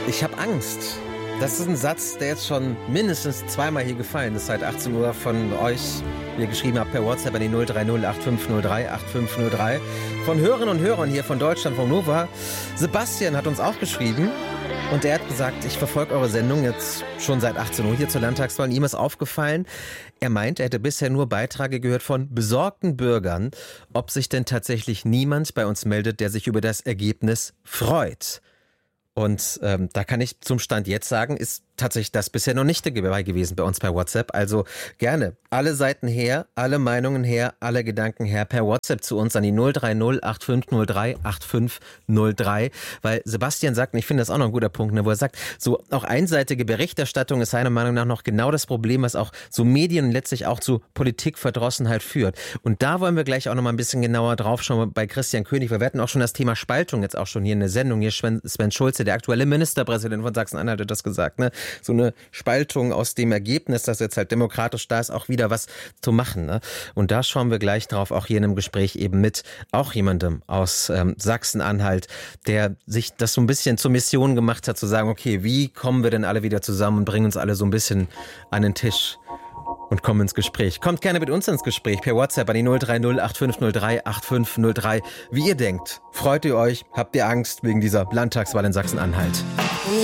Ich habe Angst. Das ist ein Satz, der jetzt schon mindestens zweimal hier gefallen ist seit 18 Uhr von euch, wie ihr geschrieben habt per WhatsApp an die 030 8503 8503. Von Hörerinnen und Hörern hier von Deutschland, von Nova. Sebastian hat uns auch geschrieben und er hat gesagt, ich verfolge eure Sendung jetzt schon seit 18 Uhr hier zur Landtagswahl. Ihm ist aufgefallen, er meint, er hätte bisher nur Beiträge gehört von besorgten Bürgern, ob sich denn tatsächlich niemand bei uns meldet, der sich über das Ergebnis freut. Und da kann ich zum Stand jetzt sagen, ist tatsächlich das bisher noch nicht dabei gewesen bei uns per WhatsApp. Also gerne alle Seiten her, alle Meinungen her, alle Gedanken her per WhatsApp zu uns an die 030 8503 8503. Weil Sebastian sagt, und ich finde das auch noch ein guter Punkt, ne, wo er sagt, so auch einseitige Berichterstattung ist seiner Meinung nach noch genau das Problem, was auch so Medien und letztlich auch zu Politikverdrossenheit führt. Und da wollen wir gleich auch noch mal ein bisschen genauer drauf schauen bei Christian König. Wir hatten auch schon das Thema Spaltung jetzt auch schon hier in der Sendung. Hier Sven Schulze, der aktuelle Ministerpräsident von Sachsen-Anhalt, hat das gesagt, ne? So eine Spaltung aus dem Ergebnis, das jetzt halt demokratisch da ist, auch wieder was zu machen, ne? Und da schauen wir gleich drauf, auch hier in einem Gespräch eben mit auch jemandem aus Sachsen-Anhalt, der sich das so ein bisschen zur Mission gemacht hat, zu sagen, okay, wie kommen wir denn alle wieder zusammen und bringen uns alle so ein bisschen an den Tisch und kommen ins Gespräch. Kommt gerne mit uns ins Gespräch per WhatsApp an die 030 8503 8503. Wie ihr denkt, freut ihr euch, habt ihr Angst wegen dieser Landtagswahl in Sachsen-Anhalt?